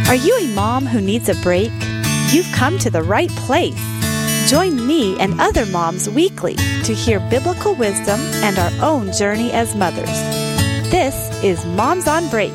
Are you a mom who needs a break? You've come to the right place. Join me and other moms weekly to hear biblical wisdom and our own journey as mothers. This is Moms on Break.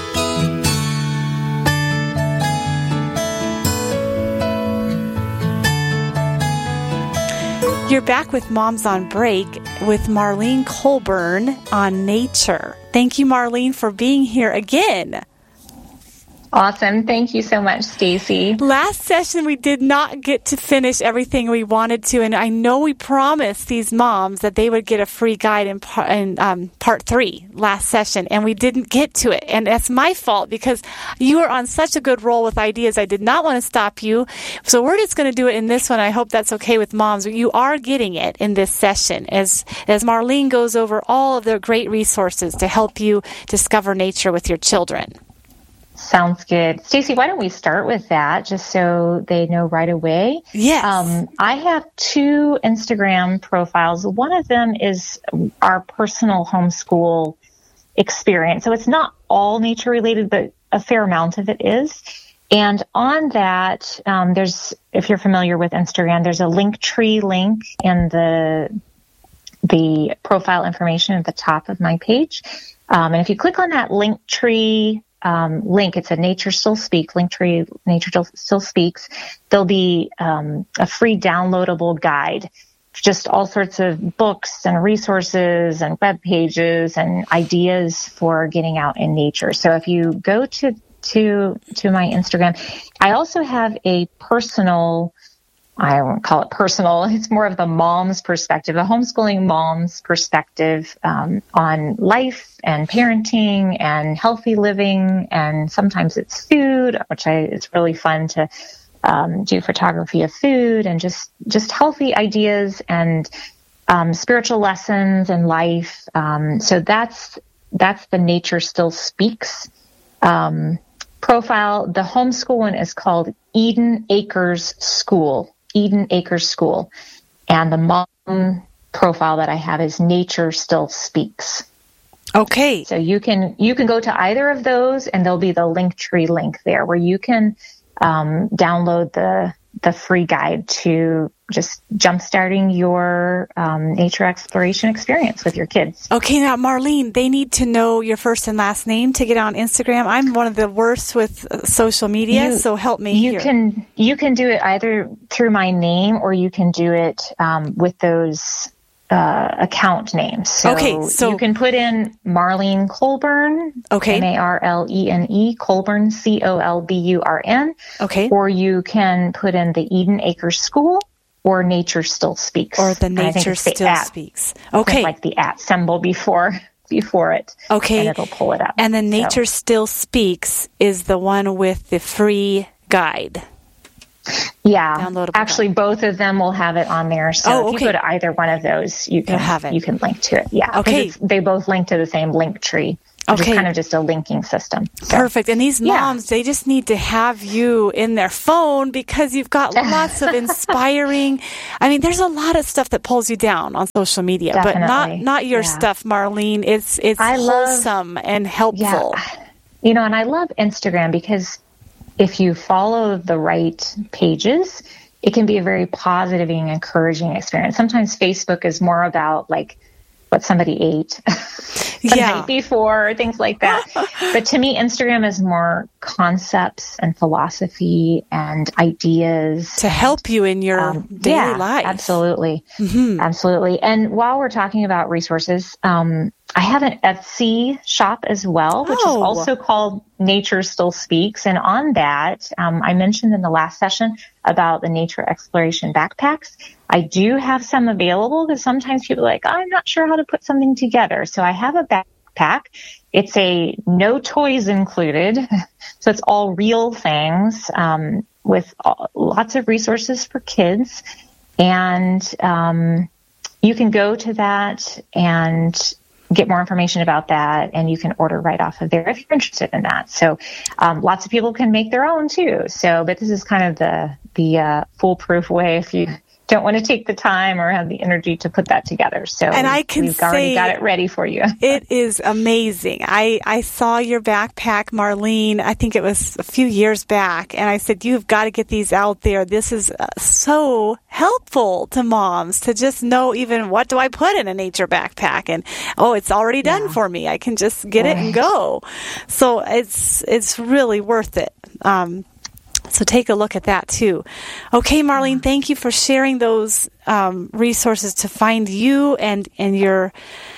You're back with Moms on Break with Marlene Colburn on nature. Thank you, Marlene, for being here again. Awesome. Thank you so much, Stacy. Last session, we did not get to finish everything we wanted to, and I know we promised these moms that they would get a free guide in part 3 last session, and we didn't get to it. And that's my fault because you were on such a good roll with ideas. I did not want to stop you. So we're just going to do it in this one. I hope that's okay with moms. You are getting it in this session as Marlene goes over all of the great resources to help you discover nature with your children. Sounds good. Stacy, why don't we start with that just so they know right away? Yes. I have 2 Instagram profiles. One of them is our personal homeschool experience. So it's not all nature related, but a fair amount of it is. And on that, if you're familiar with Instagram, there's a Linktree link in the profile information at the top of my page. And if you click on that Linktree link, it's a Nature Still Speaks, Linktree Nature Still Speaks. There'll be a free downloadable guide, just all sorts of books and resources and web pages and ideas for getting out in nature. So if you go to my Instagram, I also have a personal, I won't call it personal, it's more of the mom's perspective, a homeschooling mom's perspective on life and parenting and healthy living. And sometimes it's food, it's really fun to do photography of food and just healthy ideas and spiritual lessons and life. So that's the Nature Still Speaks profile. The homeschool one is called Eden Acres School. Eden Acres School. And the mom profile that I have is Nature Still Speaks. Okay. So you can go to either of those and there'll be the Linktree link there where you can download the free guide to just jumpstarting your nature exploration experience with your kids. Okay, now Marlene, they need to know your first and last name to get on Instagram. I'm one of the worst with social media, so help me here. You can do it either through my name or you can do it with those account names. So you can put in Marlene Colburn, okay, Marlene Colburn, Colburn, okay, or you can put in the Eden Acres School or Nature Still Speaks, or the Nature Still Speaks. Okay, like the @ symbol before it. Okay, and it'll pull it up. And the Nature Still Speaks is the one with the free guide. Yeah, actually, both of them will have it on there. So if you go to either one of those, you can have it. You can link to it. Yeah, okay. They both link to the same Linktree. Which is kind of just a linking system. So, perfect. And these moms, they just need to have you in their phone because you've got lots of inspiring. I mean, there's a lot of stuff that pulls you down on social media, definitely. but not your stuff, Marlene. It's wholesome and helpful. Yeah. And I love Instagram because if you follow the right pages, it can be a very positive and encouraging experience. Sometimes Facebook is more about like what somebody ate the night before, things like that. But to me, Instagram is more concepts and philosophy and ideas. To help you in your daily life. Absolutely. Mm-hmm. Absolutely. And while we're talking about resources, I have an Etsy shop as well, which is also called Nature Still Speaks. And on that, I mentioned in the last session about the nature exploration backpacks. I do have some available because sometimes people are like, I'm not sure how to put something together. So I have a backpack. It's a no toys included. So it's all real things with lots of resources for kids. And you can go to that and get more information about that, and you can order right off of there if you're interested in that. So lots of people can make their own too. But this is kind of the foolproof way if don't want to take the time or have the energy to put that together. So and I can we've already got it ready for you. It is amazing. I saw your backpack, Marlene, I think it was a few years back, and I said, you've got to get these out there. This is so helpful to moms to just know even what do I put in a nature backpack, and it's already done for me. I can just get it and go. So it's really worth it. So take a look at that too. Okay, Marlene, thank you for sharing those resources to find you and your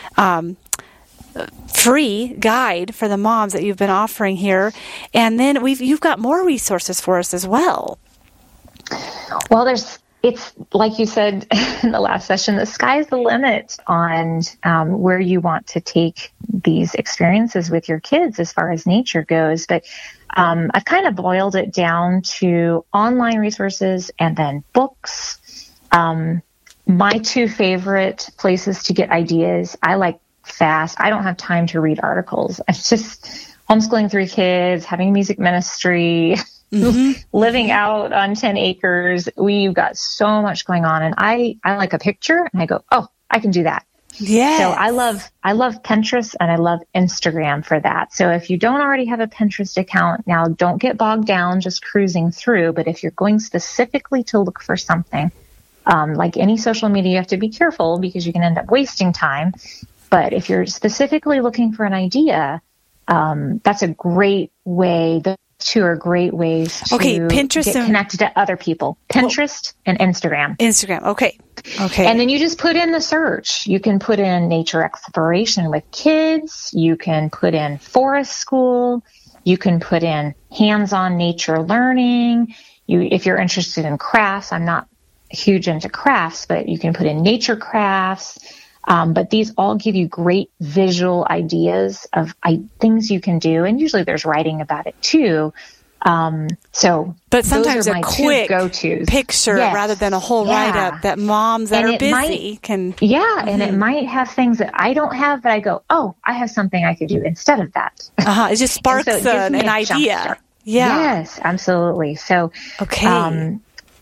free guide for the moms that you've been offering here. And then you've got more resources for us as well. Well, it's like you said in the last session, the sky's the limit on where you want to take these experiences with your kids as far as nature goes. But I've kind of boiled it down to online resources and then books. My two favorite places to get ideas, I like fast. I don't have time to read articles. I'm just homeschooling 3 kids, having music ministry, living out on 10 acres. We've got so much going on, and I like a picture and I go, I can do that. Yeah. So I love Pinterest and I love Instagram for that. So if you don't already have a Pinterest account, now don't get bogged down just cruising through. But if you're going specifically to look for something, like any social media, you have to be careful because you can end up wasting time. But if you're specifically looking for an idea, that's a great way. The two are great ways to Pinterest get connected to other people. Pinterest and Instagram. Instagram. Okay. And then you just put in the search. You can put in nature exploration with kids. You can put in forest school. You can put in hands-on nature learning. If you're interested in crafts, I'm not huge into crafts, but you can put in nature crafts. But these all give you great visual ideas of things you can do. And usually there's writing about it too. But sometimes a quick go-tos. Picture rather than a whole write-up that moms that are busy can. Yeah, and it might have things that I don't have, but I go, I have something I could do instead of that. It just sparks an idea. Yeah. Yes, absolutely. So, okay.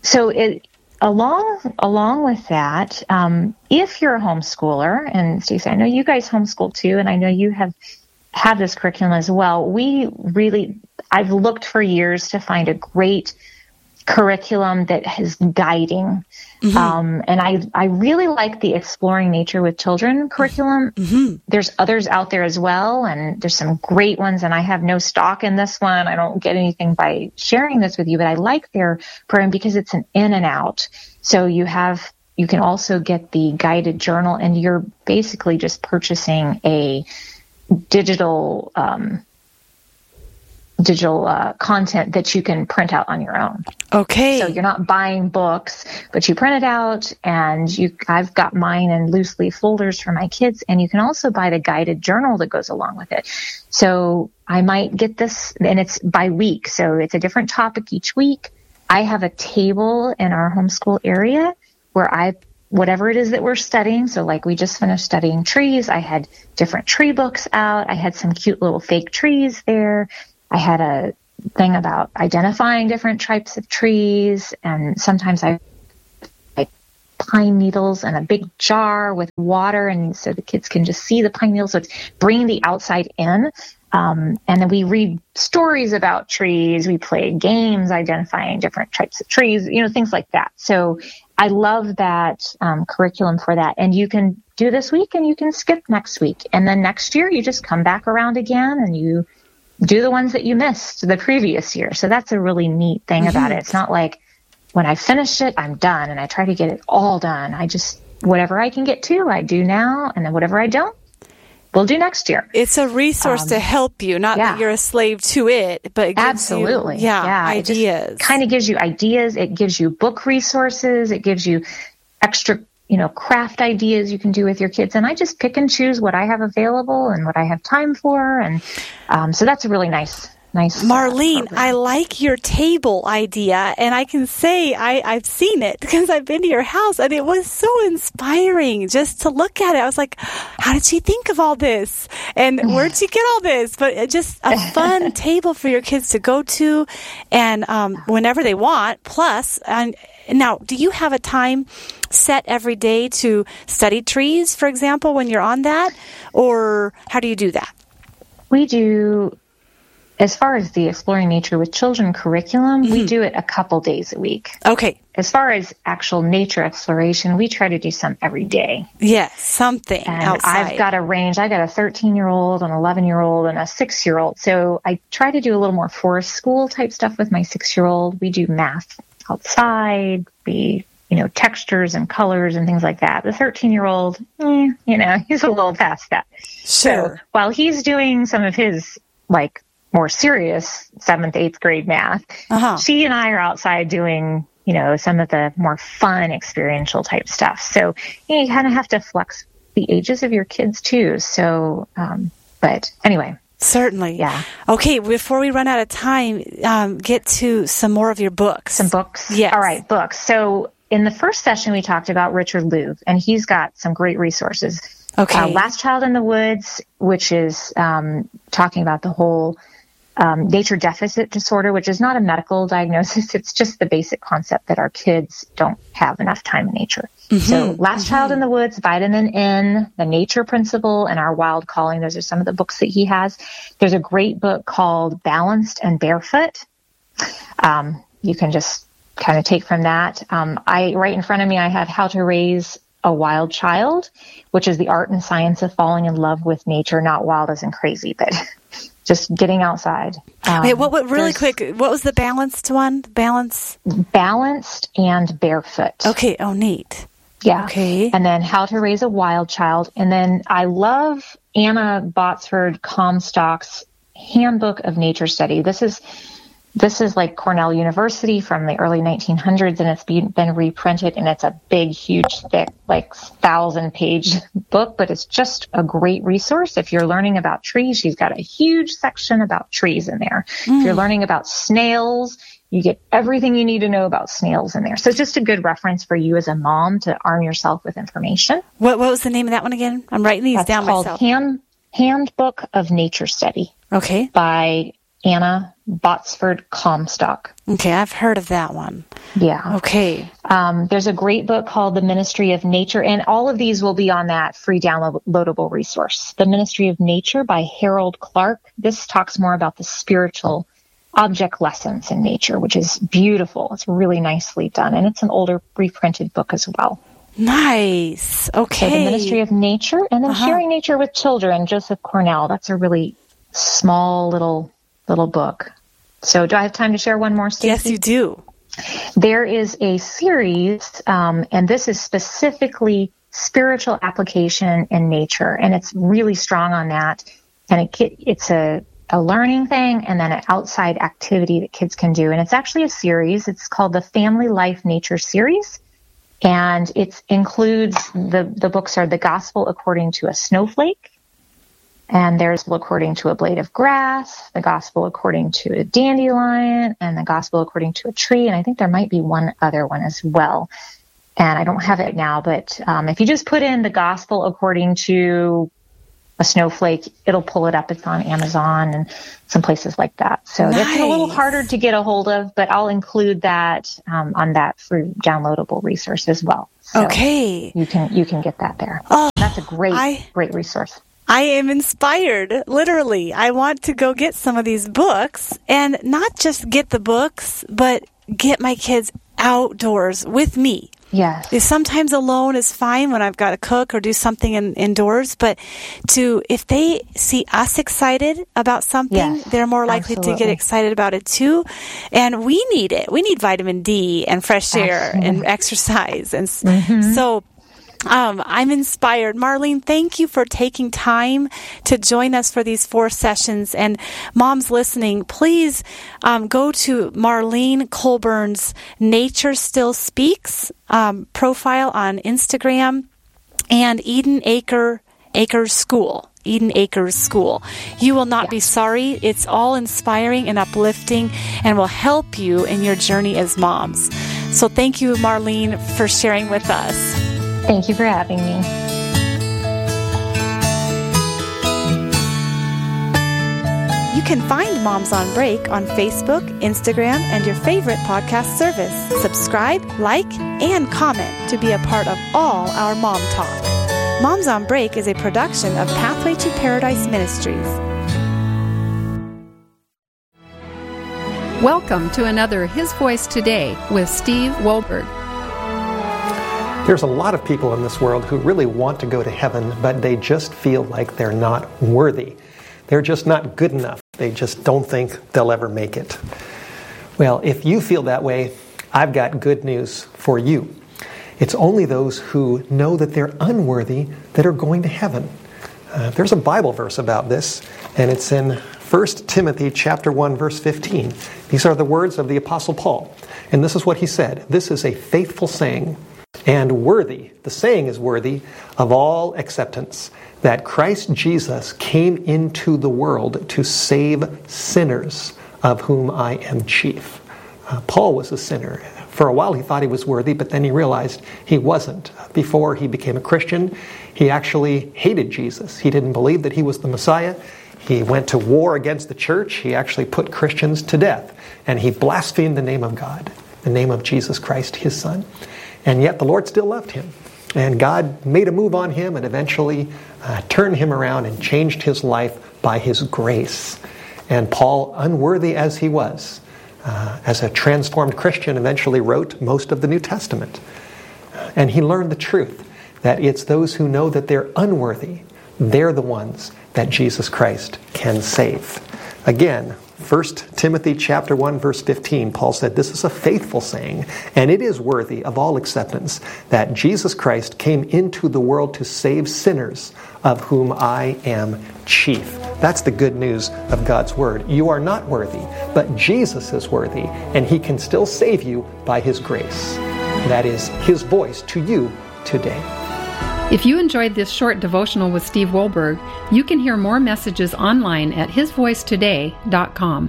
Along with that, if you're a homeschooler, and Stacey, I know you guys homeschool too, and I know you have had this curriculum as well. I've looked for years to find a great curriculum that is guiding. And I really like the Exploring Nature with Children curriculum. There's others out there as well, and there's some great ones, and I have no stock in this one. I don't get anything by sharing this with you, but I like their program because it's an in and out. So you can also get the guided journal, and you're basically just purchasing a digital content that you can print out on your own. Okay. So you're not buying books, but you print it out, and I've got mine in loose leaf folders for my kids, and you can also buy the guided journal that goes along with it. So I might get this, and it's by week. So it's a different topic each week. I have a table in our homeschool area where whatever it is that we're studying. So like we just finished studying trees. I had different tree books out. I had some cute little fake trees there. I had a thing about identifying different types of trees, and sometimes I pine needles in a big jar with water, and so the kids can just see the pine needles. So it's bringing the outside in. And then we read stories about trees. We play games identifying different types of trees, things like that. So I love that curriculum for that. And you can do this week and you can skip next week. And then next year you just come back around again and you do the ones that you missed the previous year. So that's a really neat thing about it. It's not like when I finish it, I'm done, and I try to get it all done. Whatever I can get to, I do now. And then whatever I don't, we'll do next year. It's a resource to help you, not that you're a slave to it, but it gives you ideas. It kind of gives you ideas. It gives you book resources. It gives you extra, craft ideas you can do with your kids. And I just pick and choose what I have available and what I have time for. And so that's a really nice. Marlene, I like your table idea, and I can say I've seen it because I've been to your house, and it was so inspiring just to look at it. I was like, how did she think of all this? And where'd she get all this? But just a fun table for your kids to go to and whenever they want. Plus, and Now, do you have a time set every day to study trees, for example, when you're on that? Or how do you do that? We do, as far as the Exploring Nature with Children curriculum, we do it a couple days a week. Okay. As far as actual nature exploration, we try to do some every day. Yes, something and outside. I've got a range. I got a 13-year-old, an 11-year-old, and a 6-year-old. So I try to do a little more forest school type stuff with my 6-year-old. We do math outside, textures and colors and things like that. The 13-year-old, he's a little past that. Sure. So while he's doing some of his, more serious 7th, 8th grade math, she and I are outside doing, some of the more fun experiential type stuff. So you kind of have to flex the ages of your kids too. So, but anyway. Certainly. Yeah. Okay, before we run out of time, get to some more of your books. Some books? Yes. All right, books. So in the first session, we talked about Richard Louv, and he's got some great resources. Okay. Last Child in the Woods, which is talking about the whole nature deficit disorder, which is not a medical diagnosis. It's just the basic concept that our kids don't have enough time in nature. So Last Child in the Woods, Vitamin N, The Nature Principle, and Our Wild Calling. Those are some of the books that he has. There's a great book called Balanced and Barefoot. You can just kind of take from that. Right in front of me, I have How to Raise a Wild Child, which is the art and science of falling in love with nature, not wild as in crazy, but just getting outside. Quick, what was the balanced one? Balanced and Barefoot. Okay. Oh, neat. Yeah. Okay. And then How to Raise a Wild Child. And then I love Anna Botsford Comstock's Handbook of Nature Study. This is like Cornell University from the early 1900s, and it's been reprinted, and it's a big, huge, thick, 1,000-page book, but it's just a great resource. If you're learning about trees, she's got a huge section about trees in there. If you're learning about snails, you get everything you need to know about snails in there. So it's just a good reference for you as a mom to arm yourself with information. What was the name of that one again? I'm writing these down myself. That's called Handbook of Nature Study. Okay. By Anna Botsford Comstock. Okay, I've heard of that one. Yeah. Okay. There's a great book called The Ministry of Nature, and all of these will be on that free downloadable resource. The Ministry of Nature by Harold Clark. This talks more about the spiritual object lessons in nature, which is beautiful. It's really nicely done, and it's an older reprinted book as well. Nice. Okay. So The Ministry of Nature, and then Sharing Nature with Children, Joseph Cornell. That's a really small little book. So do I have time to share one more, Stacey? Yes, you do. There is a series, and this is specifically spiritual application in nature, and it's really strong on that. And it's a learning thing and then an outside activity that kids can do. And it's actually a series. It's called the Family Life Nature Series. And it includes, the books are The Gospel According to a Snowflake, and there's According to a Blade of Grass, The Gospel According to a Dandelion, and The Gospel According to a Tree. And I think there might be one other one as well. And I don't have it now, but if you just put in The Gospel According to a Snowflake, it'll pull it up. It's on Amazon and some places like that. So That's a little harder to get a hold of, but I'll include that on that free downloadable resource as well. So okay. You can get that there. Oh, that's a great resource. I am inspired, literally. I want to go get some of these books, and not just get the books, but get my kids outdoors with me. Yes. Sometimes alone is fine when I've got to cook or do something indoors, but if they see us excited about something, they're more likely to get excited about it too. And we need it. We need vitamin D and fresh air and exercise. And so I'm inspired. Marlene, thank you for taking time to join us for these 4 sessions. And moms listening, please go to Marlene Colburn's Nature Still Speaks profile on Instagram and Eden Acres School. Eden Acres School. You will not be sorry. It's all inspiring and uplifting and will help you in your journey as moms. So thank you, Marlene, for sharing with us. Thank you for having me. You can find Moms on Break on Facebook, Instagram, and your favorite podcast service. Subscribe, like, and comment to be a part of all our Mom Talk. Moms on Break is a production of Pathway to Paradise Ministries. Welcome to another His Voice Today with Steve Wohlberg. There's a lot of people in this world who really want to go to heaven, but they just feel like they're not worthy. They're just not good enough. They just don't think they'll ever make it. Well, if you feel that way, I've got good news for you. It's only those who know that they're unworthy that are going to heaven. There's a Bible verse about this, and it's in 1 Timothy chapter 1, verse 15. These are the words of the Apostle Paul. And this is what he said. This is a faithful saying and worthy, the saying is worthy of all acceptance, that Christ Jesus came into the world to save sinners, of whom I am chief. Paul was a sinner. For a while he thought he was worthy, but then he realized he wasn't. Before he became a Christian, he actually hated Jesus. He didn't believe that he was the Messiah. He went to war against the church. He actually put Christians to death. And he blasphemed the name of God, the name of Jesus Christ, his Son. And yet the Lord still loved him. And God made a move on him and eventually turned him around and changed his life by his grace. And Paul, unworthy as he was, as a transformed Christian, eventually wrote most of the New Testament. And he learned the truth that it's those who know that they're unworthy, they're the ones that Jesus Christ can save. Again, 1 Timothy chapter 1, verse 15, Paul said, this is a faithful saying, and it is worthy of all acceptance, that Jesus Christ came into the world to save sinners, of whom I am chief. That's the good news of God's Word. You are not worthy, but Jesus is worthy, and He can still save you by His grace. That is His voice to you today. If you enjoyed this short devotional with Steve Wohlberg, you can hear more messages online at hisvoicetoday.com.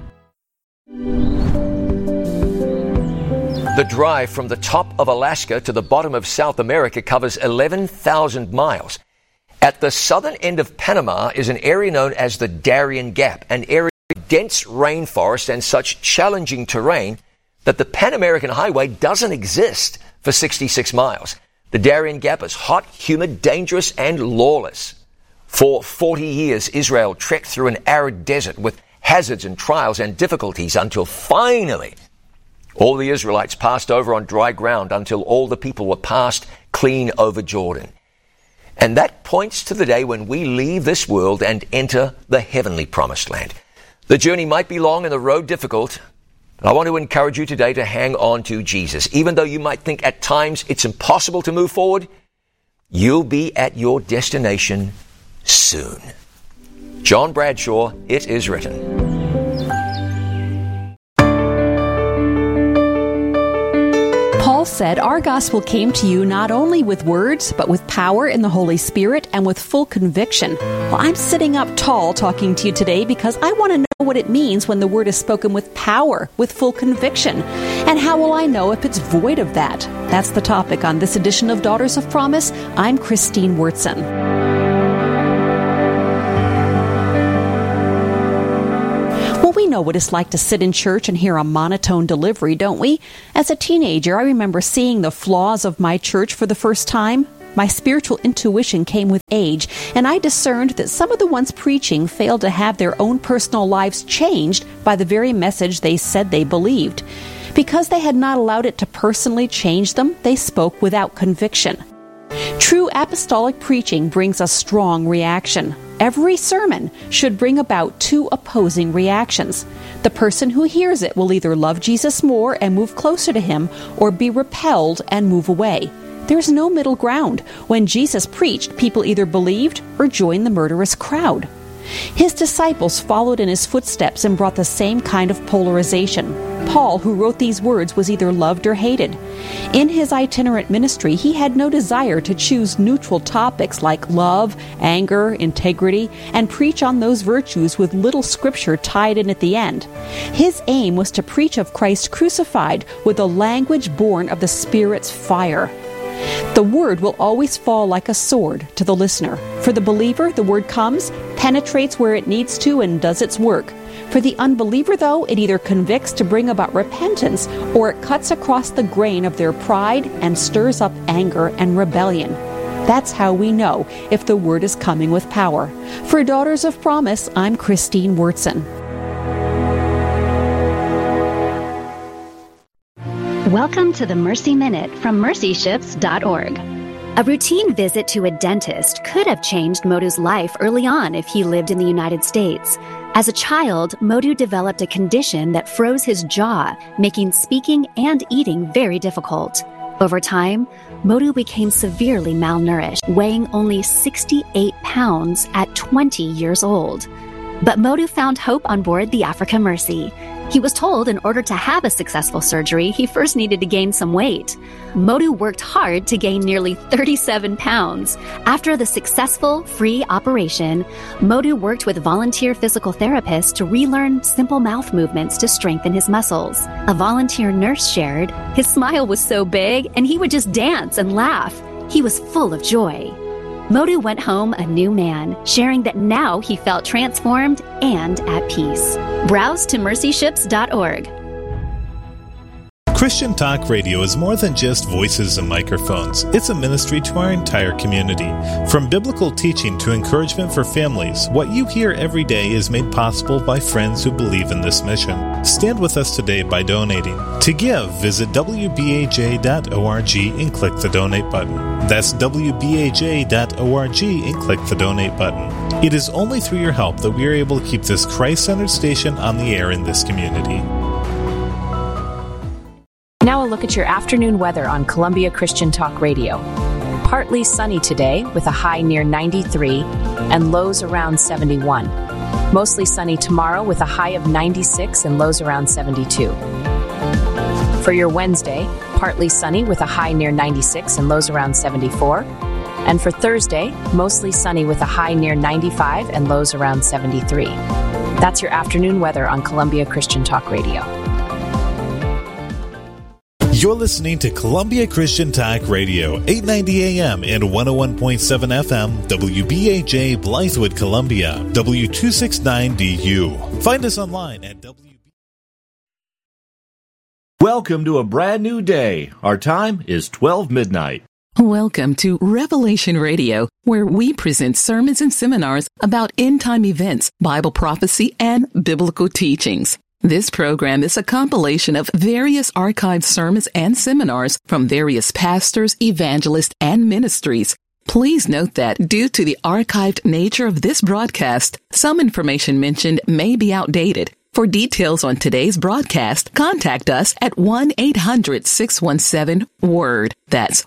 The drive from the top of Alaska to the bottom of South America covers 11,000 miles. At the southern end of Panama is an area known as the Darien Gap, an area of dense rainforest and such challenging terrain that the Pan American Highway doesn't exist for 66 miles. The Darien Gap is hot, humid, dangerous, and lawless. For 40 years, Israel trekked through an arid desert with hazards and trials and difficulties until finally all the Israelites passed over on dry ground, until all the people were passed clean over Jordan. And that points to the day when we leave this world and enter the heavenly promised land. The journey might be long and the road difficult, but I want to encourage you today to hang on to Jesus. Even though you might think at times it's impossible to move forward, you'll be at your destination soon. John Bradshaw, It Is Written. Paul said, our gospel came to you not only with words, but with power in the Holy Spirit and with full conviction. Well, I'm sitting up tall talking to you today because I want to know what it means when the word is spoken with power, with full conviction. And how will I know if it's void of that? That's the topic on this edition of Daughters of Promise. I'm Christine Wurtson. We know what it's like to sit in church and hear a monotone delivery, don't we? As a teenager, I remember seeing the flaws of my church for the first time. My spiritual intuition came with age, and I discerned that some of the ones preaching failed to have their own personal lives changed by the very message they said they believed. Because they had not allowed it to personally change them, they spoke without conviction. True apostolic preaching brings a strong reaction. Every sermon should bring about two opposing reactions. The person who hears it will either love Jesus more and move closer to Him, or be repelled and move away. There's no middle ground. When Jesus preached, people either believed or joined the murderous crowd. His disciples followed in His footsteps and brought the same kind of polarization. Paul, who wrote these words, was either loved or hated. In his itinerant ministry, he had no desire to choose neutral topics like love, anger, integrity, and preach on those virtues with little scripture tied in at the end. His aim was to preach of Christ crucified with a language born of the Spirit's fire. The word will always fall like a sword to the listener. For the believer, the word comes, penetrates where it needs to, and does its work. For the unbeliever, though, it either convicts to bring about repentance, or it cuts across the grain of their pride and stirs up anger and rebellion. That's how we know if the Word is coming with power. For Daughters of Promise, I'm Christine Wurtson. Welcome to the Mercy Minute from mercyships.org. A routine visit to a dentist could have changed Modu's life early on if he lived in the United States. As a child, Modu developed a condition that froze his jaw, making speaking and eating very difficult. Over time, Modu became severely malnourished, weighing only 68 pounds at 20 years old. But Modu found hope on board the Africa Mercy. He was told in order to have a successful surgery, he first needed to gain some weight. Modu worked hard to gain nearly 37 pounds. After the successful, free operation, Modu worked with volunteer physical therapists to relearn simple mouth movements to strengthen his muscles. A volunteer nurse shared, his smile was so big and he would just dance and laugh. He was full of joy. Modu went home a new man, sharing that now he felt transformed and at peace. Browse to mercyships.org. Christian Talk Radio is more than just voices and microphones. It's a ministry to our entire community. From biblical teaching to encouragement for families, what you hear every day is made possible by friends who believe in this mission. Stand with us today by donating. To give, visit wbaj.org and click the donate button. That's wbaj.org and click the donate button. It is only through your help that we are able to keep this Christ-centered station on the air in this community. Now a look at your afternoon weather on Columbia Christian Talk Radio. Partly sunny today with a high near 93 and lows around 71. Mostly sunny tomorrow with a high of 96 and lows around 72. For your Wednesday, partly sunny with a high near 96 and lows around 74. And for Thursday, mostly sunny with a high near 95 and lows around 73. That's your afternoon weather on Columbia Christian Talk Radio. You're listening to Columbia Christian Talk Radio, 890 AM and 101.7 FM, WBAJ Blythewood, Columbia, W269DU. Find us online at Welcome to a brand new day. Our time is 12 midnight. Welcome to Revelation Radio, where we present sermons and seminars about end-time events, Bible prophecy, and biblical teachings. This program is a compilation of various archived sermons and seminars from various pastors, evangelists, and ministries. Please note that due to the archived nature of this broadcast, some information mentioned may be outdated. For details on today's broadcast, contact us at 1-800-617-WORD. That's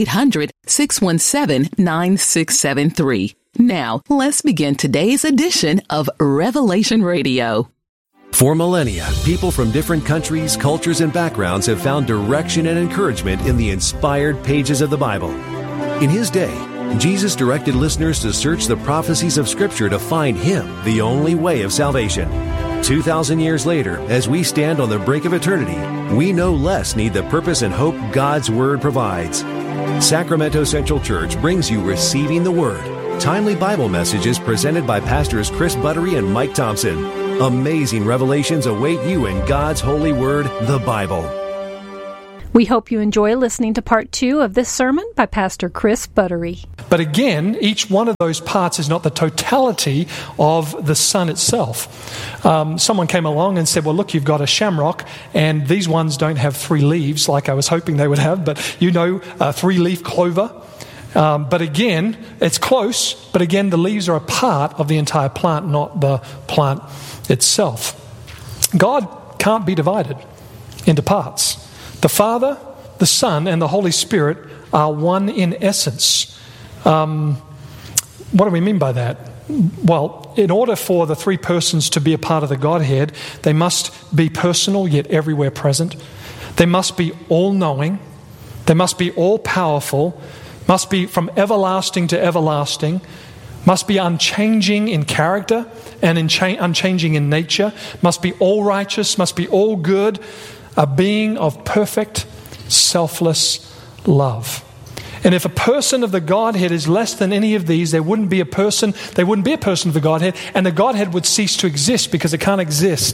1-800-617-9673. Now, let's begin today's edition of Revelation Radio. For millennia, people from different countries, cultures, and backgrounds have found direction and encouragement in the inspired pages of the Bible. In His day, Jesus directed listeners to search the prophecies of Scripture to find Him, the only way of salvation. 2,000 years later, as we stand on the brink of eternity, we no less need the purpose and hope God's Word provides. Sacramento Central Church brings you Receiving the Word, timely Bible messages presented by Pastors Chris Buttery and Mike Thompson. Amazing revelations await you in God's holy word, the Bible. We hope you enjoy listening to part 2 of this sermon by Pastor Chris Buttery. But again, each one of those parts is not the totality of the sun itself. Someone came along and said, well, look, you've got a shamrock, and these ones don't have 3 leaves like I was hoping they would have, but 3-leaf clover. But again, it's close, but again, the leaves are a part of the entire plant, not the plant itself. God can't be divided into parts. The Father, the Son, and the Holy Spirit are one in essence. What do we mean by that? Well, in order for the 3 persons to be a part of the Godhead, they must be personal yet everywhere present. They must be all-knowing. They must be all-powerful. Must be from everlasting to everlasting. Must be unchanging in character and unchanging in nature. Must be all righteous. Must be all good. A being of perfect, selfless love. And if a person of the Godhead is less than any of these, there wouldn't be a person of the Godhead, and the Godhead would cease to exist because it can't exist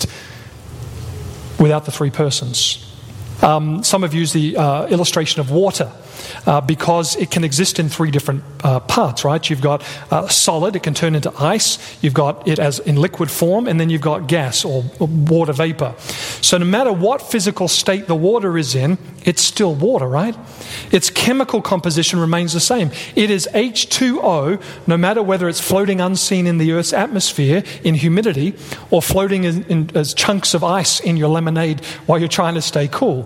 without the three persons. Some have used the illustration of water because it can exist in three different parts, right? You've got solid, it can turn into ice. You've got it as in liquid form, and then you've got gas or water vapor. So no matter what physical state the water is in, it's still water, right? Its chemical composition remains the same. It is H2O, no matter whether it's floating unseen in the Earth's atmosphere in humidity or floating as chunks of ice in your lemonade while you're trying to stay cool.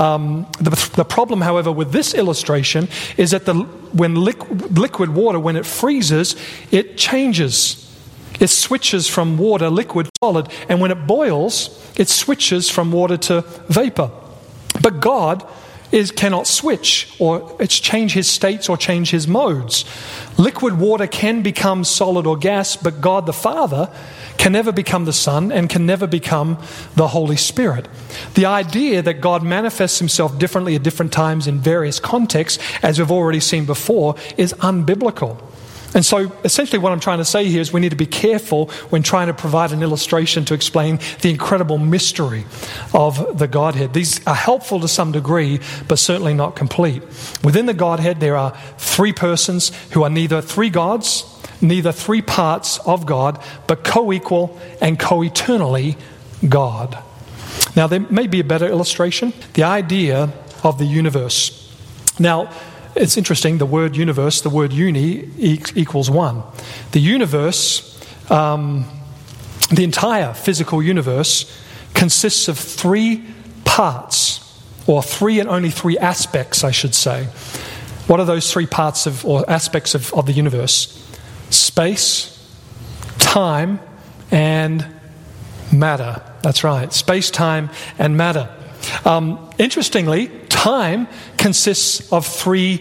The problem, however, with this illustration is that when liquid water, when it freezes, it changes. It switches from water, liquid, solid, and when it boils, it switches from water to vapor. But God cannot switch or change his states or change his modes. Liquid water can become solid or gas, but God the Father can never become the Son and can never become the Holy Spirit. The idea that God manifests himself differently at different times in various contexts, as we've already seen before, is unbiblical. And so essentially what I'm trying to say here is we need to be careful when trying to provide an illustration to explain the incredible mystery of the Godhead. These are helpful to some degree, but certainly not complete. Within the Godhead, there are three persons who are neither three gods, neither three parts of God, but co-equal and co-eternally God. Now, there may be a better illustration, the idea of the universe. Now, it's interesting, the word universe, the word uni equals one. The universe, the entire physical universe consists of three parts, or three and only three aspects, I should say. What are those three parts or aspects of the universe? Space, time, and matter. That's right, space, time, and matter. Interestingly, time consists of three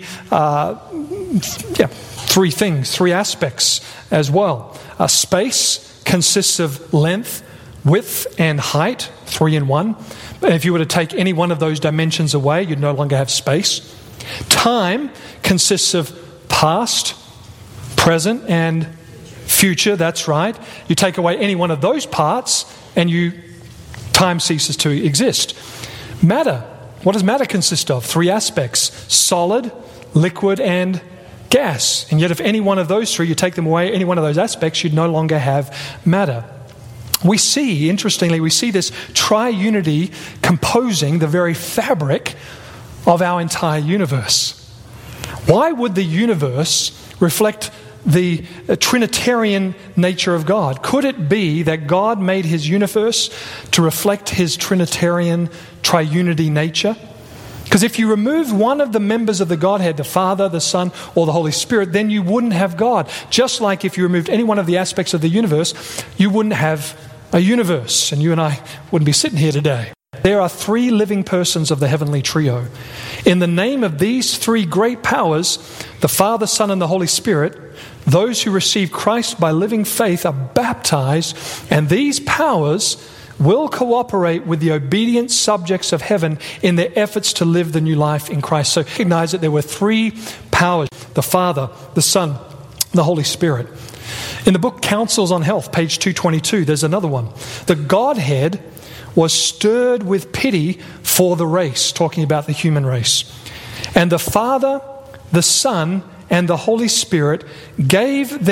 things, three aspects as well. Space consists of length, width, and height, 3 in 1. And if you were to take any one of those dimensions away, you'd no longer have space. Time consists of past, present, and future. That's right. You take away any one of those parts, and time ceases to exist. Matter. What does matter consist of? 3 aspects: solid, liquid, and gas. And yet if any one of those three, you take them away, any one of those aspects, you'd no longer have matter. Interestingly, we see this triunity composing the very fabric of our entire universe. Why would the universe reflect the Trinitarian nature of God? Could it be that God made his universe to reflect his Trinitarian triunity nature? Because if you removed one of the members of the Godhead, the Father, the Son, or the Holy Spirit, then you wouldn't have God. Just like if you removed any one of the aspects of the universe, you wouldn't have a universe, and you and I wouldn't be sitting here today. There are 3 living persons of the heavenly trio. In the name of these 3 great powers, the Father, Son, and the Holy Spirit, those who receive Christ by living faith are baptized, and these powers will cooperate with the obedient subjects of heaven in their efforts to live the new life in Christ. So recognize that there were 3 powers: the Father, the Son, the Holy Spirit. In the book Counsels on Health, page 222, there's another one. The Godhead was stirred with pity for the race, talking about the human race. And the Father, the Son, and the Holy Spirit gave